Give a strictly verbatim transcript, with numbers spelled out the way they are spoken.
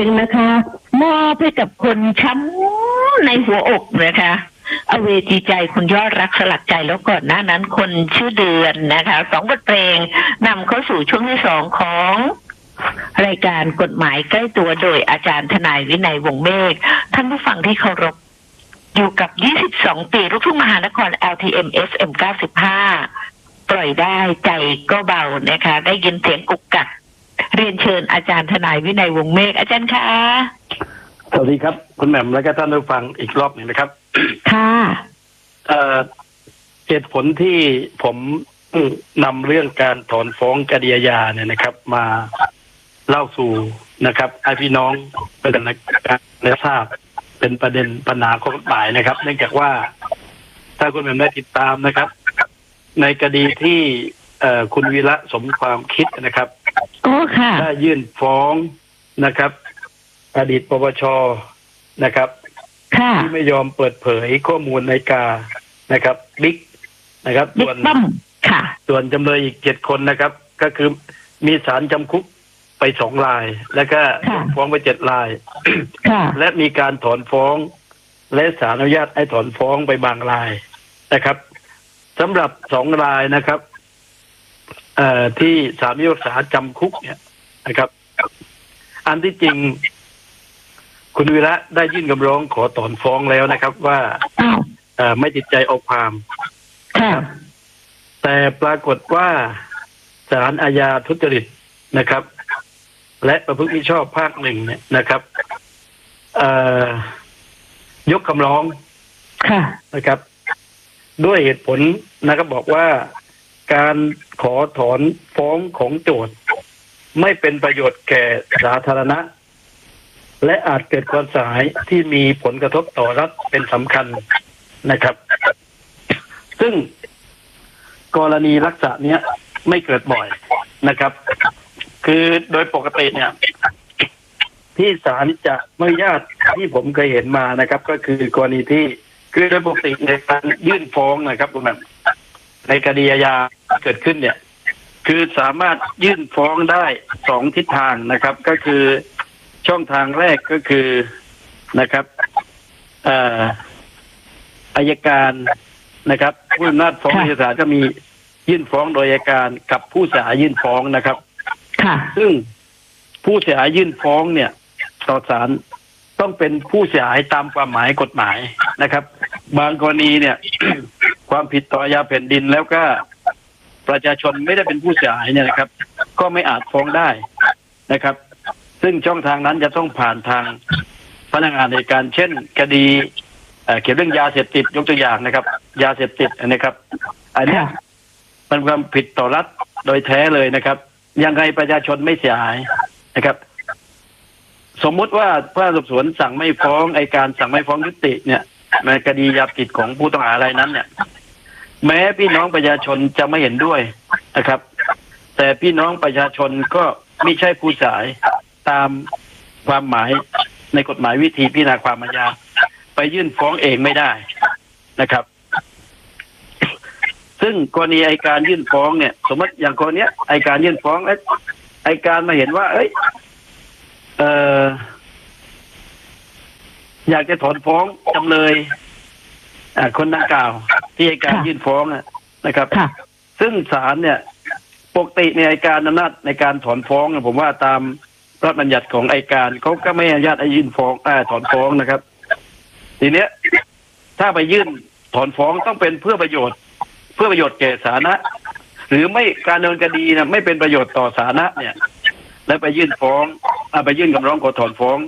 งนะคะมอบให้กับคนช้ำในหัวอกนะคะอเวจีใจคุณยอดรักสลักใจแล้วก่อนหน้านั้นคนชื่อเดือนนะคะสองบทเพลงนำเข้าสู่ช่วงที่สองของรายการกฎหมายใกล้ตัวโดยอาจารย์ทนายวินัยวงศ์เมฆท่านผู้ฟังที่เคารพอยู่กับยี่สิบสองปีลูกทุ่งมหานคร แอล ที เอ็ม เอฟ เอ็ม เก้าสิบห้าปล่อยได้ใจก็เบานะคะได้ยินเสียงกุกกักเรียนเชิญอาจารย์ทนายวินัยวงศ์เมฆอาจารย์คะสวัสดีครับคุณแหม่มและก็ท่านผู้ฟังอีกรอบหนึ่งนะครับค่ะเอ่อเหตุผลที่ผมนำเรื่องการถอนฟ้องคดีอาญาเนี่ยนะครับมาเล่าสู่นะครับให้พี่น้องเป็นการได้ทราบเป็นประเด็นปัญหาข้อกฎหมายนะครับเนื่องจากว่าถ้าคุณแหม่มได้ติดตามนะครับในคดีที่เอ่อคุณวีระสมความคิดนะครับโอ้ค่ะได้ยื่นฟ้องนะครับอดีตปปชนะครับที่ไม่ยอมเปิดเผยข้อมูลในกานะครับบิ๊กนะครับส่วนส่วนจำเลยอีกเจ็ดคนนะครับก็คือมีศาลจำคุกไปสองรายแล้วก็ฟ้องไปเจ็ดรายและมีการถอนฟ้องและศาลอนุญาตให้ถอนฟ้องไปบางรายนะครับสำหรับสองรายนะครับเอ่อที่ศาลพิพากษาจำคุกเนี่ยนะครับอันที่จริงคุณวีระได้ยื่นคำร้องขอถอนฟ้องแล้วนะครับว่าเอ่อไม่ติดใจเอาความแต่ปรากฏว่าศาลอาญาทุจริตนะครับและประพฤติมิชอบภาคหนึ่งเนี่ยนะครับเอ่อยกคำร้องนะครับด้วยเหตุผลนะครับบอกว่าการขอถอนฟ้องของโจทก์ไม่เป็นประโยชน์แก่สาธารณะและอาจเกิดความเสียหายที่มีผลกระทบต่อรัฐเป็นสำคัญนะครับซึ่งกรณีลักษณะนี้ไม่เกิดบ่อยนะครับคือโดยปกติเนี่ยที่ศาลจะไม่ญาตที่ผมเคยเห็นมานะครับก็คือกรณีที่คือโดยปกติในการยื่นฟ้องนะครับคุณแม่ในคดีอาญาเกิดขึ้นเนี่ยคือสามารถยื่นฟ้องได้สองทิศทางนะครับก็คือช่องทางแรกก็คือนะครับเอ่ออัยการนะครับผู้อำนาจฟ้องในศาลก็มียื่นฟ้องโดยอัยการกับผู้เสียหายยื่นฟ้องนะครับซึ่งผู้เสียหายยื่นฟ้องเนี่ยต่อศาลต้องเป็นผู้เสียหายตามความหมายกฎหมายนะครับบางกรณีเนี่ย ความผิดต่ออาญาแผ่นดินแล้วก็ประชาชนไม่ได้เป็นผู้เสียหายเนี่ยนะครับก็ไม่อาจฟ้องได้นะครับซึ่งช่องทางนั้นจะต้องผ่านทางพนักงานในการเช่นคดีเกี่ยวเรื่องยาเสพติดยกตัวอย่างนะครับยาเสพติดนะครับอันนี้มันความผิดต่อรัฐโดยแท้เลยนะครับยังไงประชาชนไม่เสียหายนะครับสมมุติว่าพนักงานสอบสวนสั่งไม่ฟ้องอัยการสั่งไม่ฟ้องยุติเนี่ยในคดียาเสพติดของผู้ต้องหาอะไรนั้นเนี่ยแม้พี่น้องประชาชนจะไม่เห็นด้วยนะครับแต่พี่น้องประชาชนก็ไม่ใช่ผู้เสียหายตามความหมายในกฎหมายวิธีพิจารณาความอาญาไปยื่นฟ้องเองไม่ได้นะครับซึ่งกรณีอัยการยื่นฟ้องเนี่ยสมมติอย่างกรณีอัยการยื่นฟ้องแล้วอัยการมาเห็นว่าเอ้ยเอ่ออยากจะถอนฟ้องจำเลยอ่าคนดังกล่าวที่อัยการยื่นฟ้องนะครับซึ่งศาลเนี่ยปกติในอัยการอำนาจในการถอนฟ้องผมว่าตามพระราชบัญญัติของอัยการเขาก็ไม่อนุญาตให้ยื่นฟ้องอ่าถอนฟ้องนะครับทีเนี้ยถ้าไปยื่นถอนฟ้องต้องเป็นเพื่อประโยชน์เพื่อประโยชน์แก่สาธารณะหรือไม่การดำเนินคดีนะไม่เป็นประโยชน์ต่อสาธารณะเนี่ยแล้วไปยื่นฟ้องอ่าไปยื่นคำร้องขอถอนฟ้อง